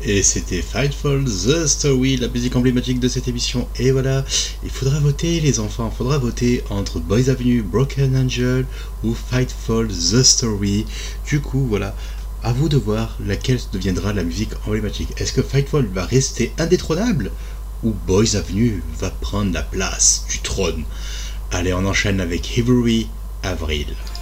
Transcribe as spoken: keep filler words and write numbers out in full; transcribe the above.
Et c'était Fightful The Story, la musique emblématique de cette émission. Et voilà, il faudra voter les enfants, il faudra voter entre Boys Avenue, Broken Angel ou Fightful The Story. Du coup, voilà, à vous de voir laquelle deviendra la musique emblématique. Est-ce que Fightful va rester indétrônable ou Boys Avenue va prendre la place du trône? Allez, on enchaîne avec Ivory Avril.